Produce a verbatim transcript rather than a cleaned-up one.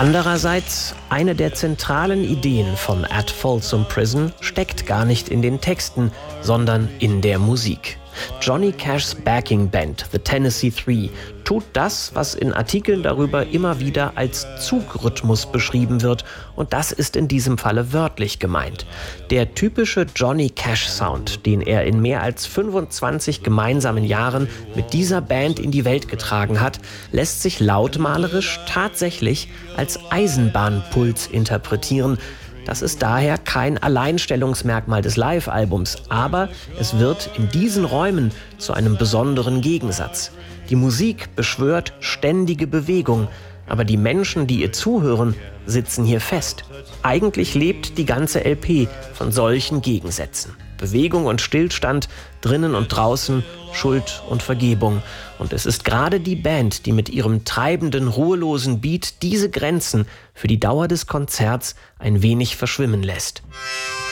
Andererseits, eine der zentralen Ideen von At Folsom Prison steckt gar nicht in den Texten, sondern in der Musik. Johnny Cashs Backing Band, The Tennessee Three, tut das, was in Artikeln darüber immer wieder als Zugrhythmus beschrieben wird, und das ist in diesem Falle wörtlich gemeint. Der typische Johnny Cash-Sound, den er in mehr als fünfundzwanzig gemeinsamen Jahren mit dieser Band in die Welt getragen hat, lässt sich lautmalerisch tatsächlich als Eisenbahnpuls interpretieren. Das ist daher kein Alleinstellungsmerkmal des Live-Albums, aber es wird in diesen Räumen zu einem besonderen Gegensatz. Die Musik beschwört ständige Bewegung, aber die Menschen, die ihr zuhören, sitzen hier fest. Eigentlich lebt die ganze L P von solchen Gegensätzen. Bewegung und Stillstand, drinnen und draußen, Schuld und Vergebung. Und es ist gerade die Band, die mit ihrem treibenden, ruhelosen Beat diese Grenzen für die Dauer des Konzerts ein wenig verschwimmen lässt.